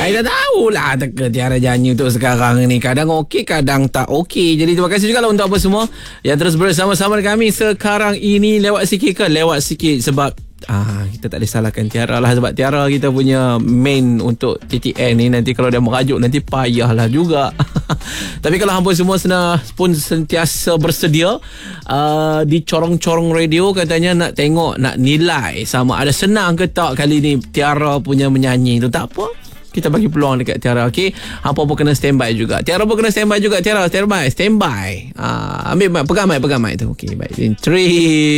Saya dah tahulah teka Tiara Janji untuk sekarang ni. Kadang okey, kadang tak okey. Jadi terima kasih juga lah untuk apa semua yang terus bersama-sama dengan kami sekarang ini. Lewat sikit ke? Lewat sikit sebab kita tak boleh salahkan Tiara lah. Sebab Tiara kita punya main untuk TTN ni. Nanti kalau dia merajuk nanti payah lah juga. Tapi kalau hampa semua pun sentiasa bersedia di corong-corong radio, katanya nak tengok, nak nilai sama ada senang ke tak kali ni Tiara punya menyanyi tu. Tak apa, kita bagi peluang dekat Tiara. Okey, hampa pun kena standby juga. Tiara pun kena standby juga. Tiara standby. Ambil mic, pegang mic tu. Okey, baik. In 3